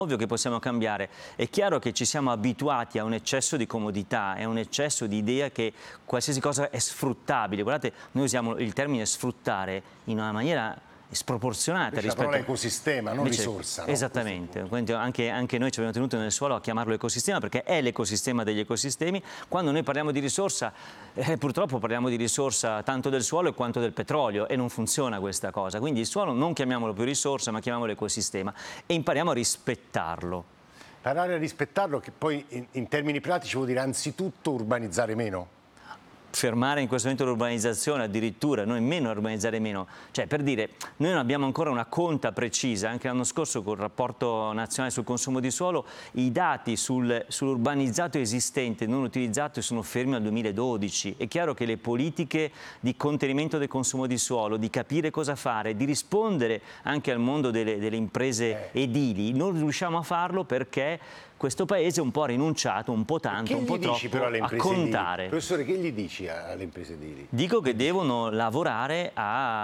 Ovvio che possiamo cambiare, è chiaro che ci siamo abituati a un eccesso di comodità, a un eccesso di idea che qualsiasi cosa è sfruttabile. Guardate, noi usiamo il termine sfruttare in una maniera sproporzionata rispetto all'ecosistema, non risorsa. No? Esattamente, anche noi ci abbiamo tenuto nel suolo a chiamarlo ecosistema perché è l'ecosistema degli ecosistemi. Quando noi parliamo di risorsa, purtroppo parliamo di risorsa tanto del suolo quanto del petrolio e non funziona questa cosa. Quindi il suolo non chiamiamolo più risorsa ma chiamiamolo ecosistema e impariamo a rispettarlo. Imparare a rispettarlo che poi in termini pratici vuol dire anzitutto urbanizzare meno. Fermare in questo momento l'urbanizzazione, addirittura noi meno urbanizzare meno, cioè per dire noi non abbiamo ancora una conta precisa. Anche l'anno scorso col rapporto nazionale sul consumo di suolo i dati sull'urbanizzato esistente non utilizzato sono fermi al 2012. È chiaro che le politiche di contenimento del consumo di suolo, di capire cosa fare, di rispondere anche al mondo delle imprese edili non riusciamo a farlo perché questo paese un po' ha rinunciato, un po' tanto, un po' troppo a contare. Professore, che gli dici alle imprese edili? Dico che devono lavorare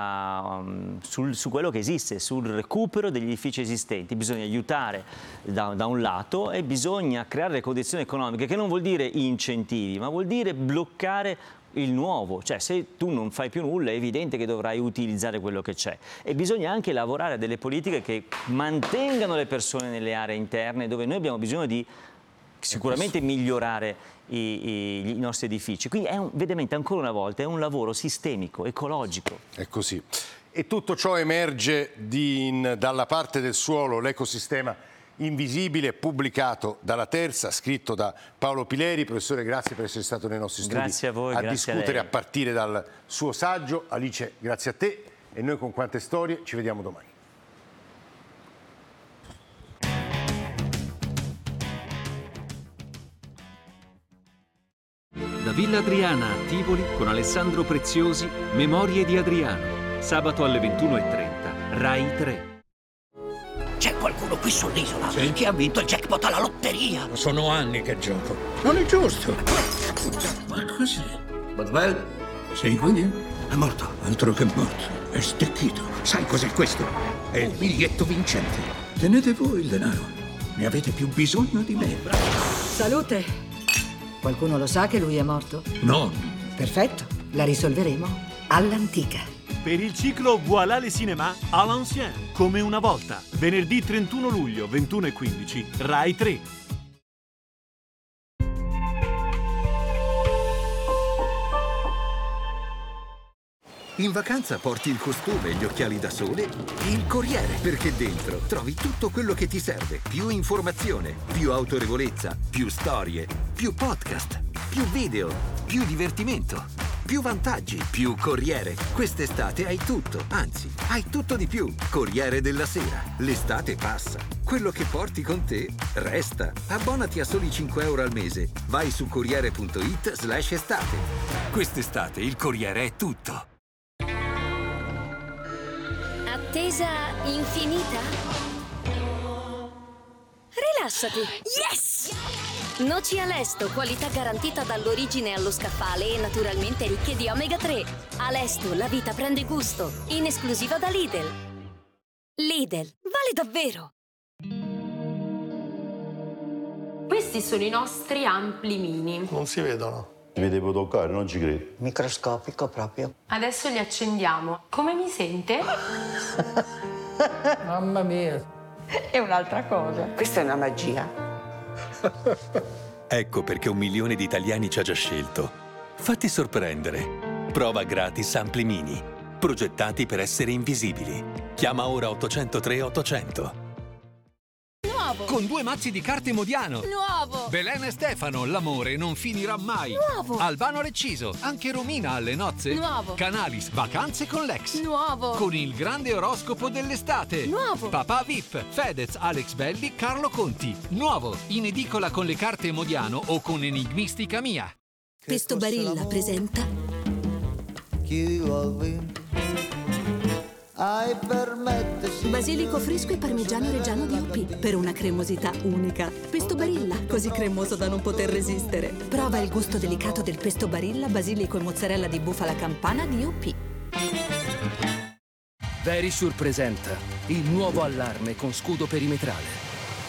su quello che esiste, sul recupero degli edifici esistenti. Bisogna aiutare da un lato e bisogna creare le condizioni economiche, che non vuol dire incentivi, ma vuol dire bloccare il nuovo, cioè se tu non fai più nulla è evidente che dovrai utilizzare quello che c'è e bisogna anche lavorare a delle politiche che mantengano le persone nelle aree interne dove noi abbiamo bisogno di sicuramente migliorare i nostri edifici. Quindi veramente ancora una volta è un lavoro sistemico, ecologico. È così. E tutto ciò emerge dalla parte del suolo, l'ecosistema invisibile, pubblicato dalla Terza, scritto da Paolo Pileri. Professore, grazie per essere stato nei nostri studi. Grazie a voi, a grazie discutere a partire dal suo saggio. Alice, grazie a te e noi con Quante Storie ci vediamo domani. Da Villa Adriana a Tivoli con Alessandro Preziosi, Memorie di Adriano. Sabato alle 21:30, Rai 3. C'è qualcuno qui sull'isola che ha vinto il jackpot alla lotteria. Sono anni che gioco. Non è giusto. Ma cos'è? Botwell? Segui? È morto. Altro che morto. È stecchito. Sai cos'è questo? È il biglietto vincente. Tenete voi il denaro. Ne avete più bisogno di me. Salute. Qualcuno lo sa che lui è morto? No. Perfetto. La risolveremo all'antica. Per il ciclo Voilà le cinéma à l'ancien, come una volta. Venerdì 31 luglio, 21:15, Rai 3. In vacanza porti il costume, gli occhiali da sole e il Corriere, perché dentro trovi tutto quello che ti serve. Più informazione, più autorevolezza, più storie, più podcast, più video, più divertimento. Più vantaggi, più Corriere. Quest'estate hai tutto, anzi, hai tutto di più. Corriere della Sera. L'estate passa. Quello che porti con te resta. Abbonati a soli 5 euro al mese. Vai su Corriere.it/estate. Quest'estate il Corriere è tutto. Attesa infinita? Rilassati. Yes! Noci Alesto, qualità garantita dall'origine allo scaffale e naturalmente ricche di omega 3. Alesto, la vita prende gusto. In esclusiva da Lidl. Lidl, vale davvero! Questi sono i nostri ampli mini. Non si vedono. Vi devo toccare, non ci credo. Microscopico proprio. Adesso li accendiamo. Come mi sente? Mamma mia. È un'altra cosa. Questa è una magia. Ecco perché 1 milione di italiani ci ha già scelto. Fatti sorprendere. Prova gratis Ampli Mini. Progettati per essere invisibili. Chiama ora 803 800. Nuovo! Con 2 mazzi di carte Modiano. Nuovo! Belen e Stefano, l'amore non finirà mai. Nuovo! Albano Recciso, anche Romina alle nozze. Nuovo! Canalis, vacanze con l'ex. Nuovo! Con il grande oroscopo dell'estate. Nuovo! Papà VIP, Fedez, Alex Belli, Carlo Conti. Nuovo, in edicola con le carte Modiano o con Enigmistica Mia. Pesto Barilla presenta basilico fresco e parmigiano reggiano di UP per una cremosità unica. Pesto Barilla, così cremoso da non poter resistere. Prova il gusto delicato del pesto Barilla, basilico e mozzarella di bufala campana di UP. Verisure presenta il nuovo allarme con scudo perimetrale.